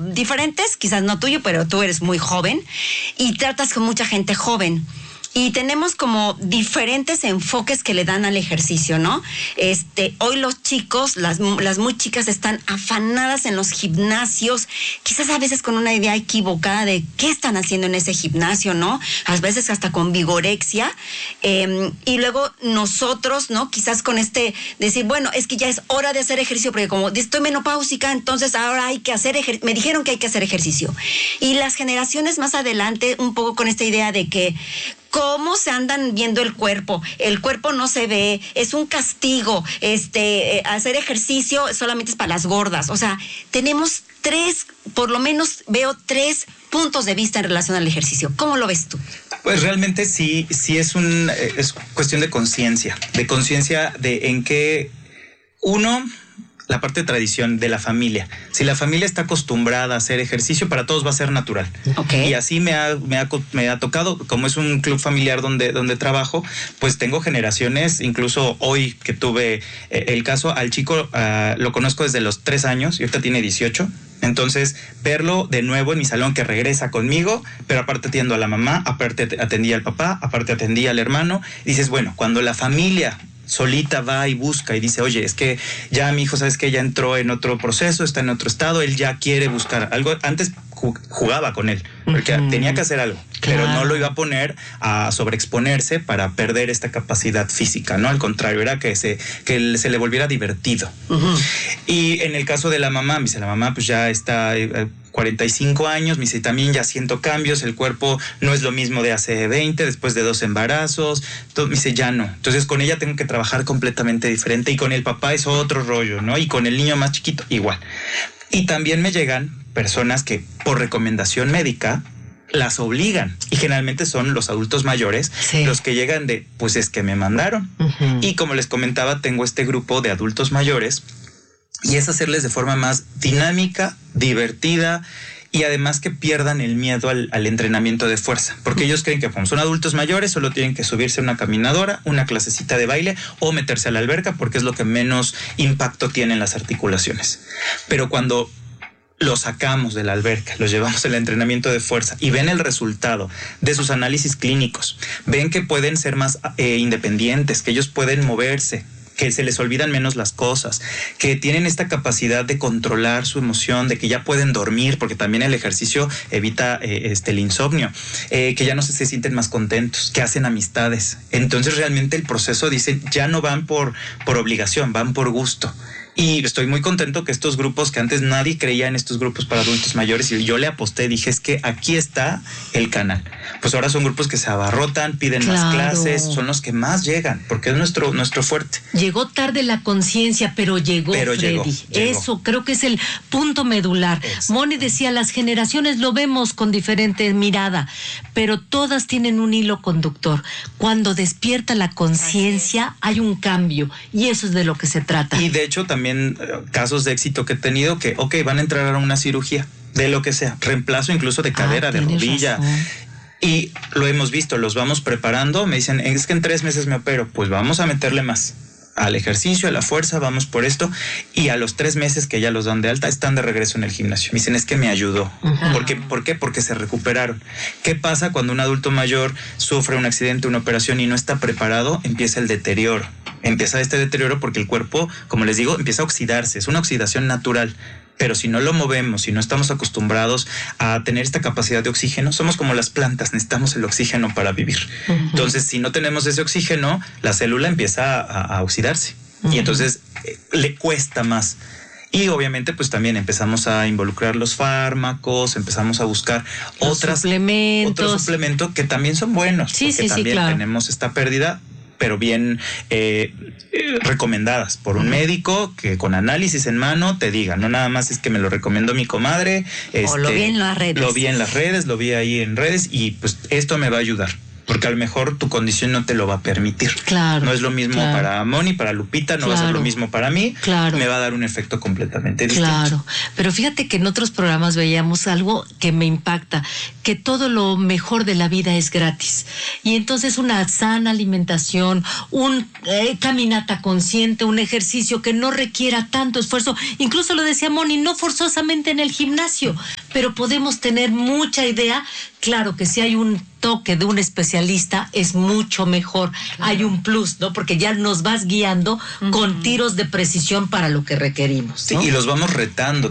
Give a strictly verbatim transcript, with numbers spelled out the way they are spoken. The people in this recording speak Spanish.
diferentes, quizás no tuyo, pero tú eres muy joven y tratas con mucha gente joven. Y tenemos como diferentes enfoques que le dan al ejercicio, ¿no? Este, hoy los chicos, las, las muy chicas están afanadas en los gimnasios, quizás a veces con una idea equivocada de qué están haciendo en ese gimnasio, ¿no? A veces hasta con vigorexia. Eh, y luego nosotros, ¿no? Quizás con este, decir, bueno, es que ya es hora de hacer ejercicio, porque como estoy menopáusica, entonces ahora hay que hacer ejercicio. Me dijeron que hay que hacer ejercicio. Y las generaciones más adelante, un poco con esta idea de que cómo se andan viendo el cuerpo, el cuerpo no se ve, es un castigo, este, hacer ejercicio solamente es para las gordas. O sea, tenemos tres, por lo menos veo tres puntos de vista en relación al ejercicio. ¿Cómo lo ves tú? Pues realmente sí, sí es un, es cuestión de conciencia, de conciencia de en qué uno... la parte de tradición de la familia. Si la familia está acostumbrada a hacer ejercicio, para todos va a ser natural. Okay. Y así me ha, me ha, me ha tocado, como es un club familiar donde, donde trabajo, pues tengo generaciones, incluso hoy que tuve eh, el caso, al chico uh, lo conozco desde los tres años y ahorita tiene dieciocho. Entonces, verlo de nuevo en mi salón, que regresa conmigo, pero aparte atiendo a la mamá, aparte atendía al papá, aparte atendía al hermano. Y dices, bueno, cuando la familia solita va y busca y dice, oye, es que ya mi hijo, sabes que ya entró en otro proceso, está en otro estado, él ya quiere buscar algo. Antes jugaba con él, porque uh-huh. tenía que hacer algo, claro. pero no lo iba a poner a sobreexponerse para perder esta capacidad física, ¿no? Al contrario, era que se, que se le volviera divertido. Uh-huh. Y en el caso de la mamá, me dice, la mamá pues ya está eh, cuarenta y cinco años, me dice, también ya siento cambios, el cuerpo no es lo mismo de hace veinte, después de dos embarazos, entonces, me dice, ya no. Entonces con ella tengo que trabajar completamente diferente, y con el papá es otro rollo, ¿no? Y con el niño más chiquito, igual. Y también me llegan personas que por recomendación médica las obligan, y generalmente son los adultos mayores, sí. los que llegan de, pues es que me mandaron. Uh-huh. Y como les comentaba, tengo este grupo de adultos mayores, y es hacerles de forma más dinámica, divertida, y además que pierdan el miedo al, al entrenamiento de fuerza, porque ellos creen que como son adultos mayores solo tienen que subirse a una caminadora, una clasecita de baile o meterse a la alberca, porque es lo que menos impacto tiene en las articulaciones. Pero cuando los sacamos de la alberca, los llevamos al entrenamiento de fuerza y ven el resultado de sus análisis clínicos, ven que pueden ser más eh, independientes, que ellos pueden moverse, que se les olvidan menos las cosas, que tienen esta capacidad de controlar su emoción, de que ya pueden dormir, porque también el ejercicio evita eh, este, el insomnio, eh, que ya no se, se sienten más contentos, que hacen amistades. Entonces realmente el proceso, dicen, ya no van por, por obligación, van por gusto. Y estoy muy contento que estos grupos, que antes nadie creía en estos grupos para adultos mayores, y yo le aposté, dije, es que aquí está el canal. Pues ahora son grupos que se abarrotan, piden claro. más clases, son los que más llegan, porque es nuestro, nuestro fuerte. Llegó tarde la conciencia, pero llegó, pero Freddy. Llegó, llegó. Eso creo que es el punto medular. Exacto. Moni decía, las generaciones lo vemos con diferente mirada, pero todas tienen un hilo conductor. Cuando despierta la conciencia, hay un cambio, y eso es de lo que se trata. Y de hecho también casos de éxito que he tenido, que ok, van a entrar a una cirugía de lo que sea, reemplazo incluso de cadera, ah, de rodilla, razón. Y lo hemos visto, los vamos preparando, me dicen, es que en tres meses me opero, pues vamos a meterle más al ejercicio, a la fuerza, vamos por esto, y a los tres meses que ya los dan de alta, están de regreso en el gimnasio. Me dicen, es que me ayudó. Uh-huh. ¿Por qué? ¿Por qué? Porque se recuperaron. ¿Qué pasa cuando un adulto mayor sufre un accidente, una operación y no está preparado? Empieza el deterioro. Empieza este deterioro porque el cuerpo, como les digo, empieza a oxidarse. Es una oxidación natural. Pero si no lo movemos, si no estamos acostumbrados a tener esta capacidad de oxígeno, somos como las plantas, necesitamos el oxígeno para vivir. Uh-huh. Entonces, si no tenemos ese oxígeno, la célula empieza a, a oxidarse. Uh-huh. Y entonces eh, le cuesta más. Y obviamente pues también empezamos a involucrar los fármacos, empezamos a buscar los otras suplementos. Otros suplementos que también son buenos. Sí, porque sí, también sí, claro. tenemos esta pérdida, pero bien eh, eh, recomendadas por un médico que con análisis en mano te diga, no nada más es que me lo recomendó mi comadre. O este, lo vi en las redes. Lo vi en las redes, lo vi ahí en redes y pues esto me va a ayudar. porque a lo mejor tu condición no te lo va a permitir. Claro. No es lo mismo claro. para Moni, para Lupita, no claro. va a ser lo mismo para mí. Claro. Me va a dar un efecto completamente distinto. Claro, pero fíjate que en otros programas veíamos algo que me impacta, que todo lo mejor de la vida es gratis. Y entonces una sana alimentación, un eh, caminata consciente, un ejercicio que no requiera tanto esfuerzo, incluso lo decía Moni, no forzosamente en el gimnasio, pero podemos tener mucha idea. Claro que si hay un toque de un especialista es mucho mejor, claro. Hay un plus, ¿no? Porque ya nos vas guiando uh-huh. con tiros de precisión para lo que requerimos, ¿no? Sí, y los vamos retando